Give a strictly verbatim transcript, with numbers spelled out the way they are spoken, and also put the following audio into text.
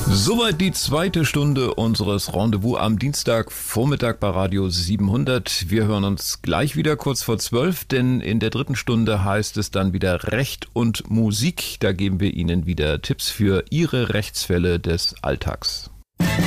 Soweit die zweite Stunde unseres Rendezvous am Dienstagvormittag bei Radio siebenhundert. Wir hören uns gleich wieder kurz vor zwölf, denn in der dritten Stunde heißt es dann wieder Recht und Musik. Da geben wir Ihnen wieder Tipps für Ihre Rechtsfälle des Alltags.